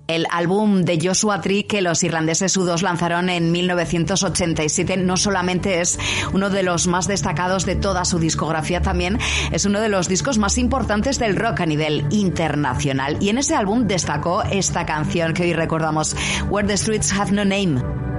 El álbum de Joshua Tree que los irlandeses U2 lanzaron en 1987 no solamente es uno de los más destacados de toda su discografía, también es uno de los discos más importantes del rock a nivel internacional. Y en ese álbum destacó esta canción que hoy recordamos, Where the Streets Have No Name.